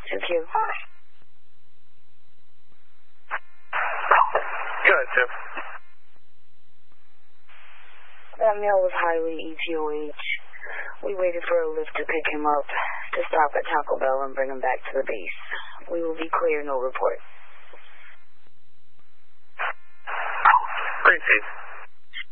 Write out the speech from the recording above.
2Q. Go ahead, Tim. That male was highly ETOH. We waited for a lift to pick him up, to stop at Taco Bell and bring him back to the base. We will be clear, no report. Green Chief.